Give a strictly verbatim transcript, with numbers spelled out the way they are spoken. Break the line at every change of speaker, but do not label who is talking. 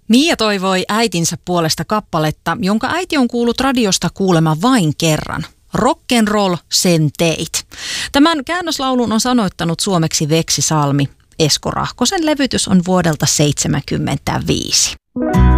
Mia toivoi äitinsä puolesta kappaletta, jonka äiti on kuullut radiosta kuulemma vain kerran. Rock'n'roll, sen teit. Tämän käännöslaulun on sanoittanut suomeksi Veksi Salmi. Esko Rahkosen levytys on vuodelta seitsemänkymmentäviisi.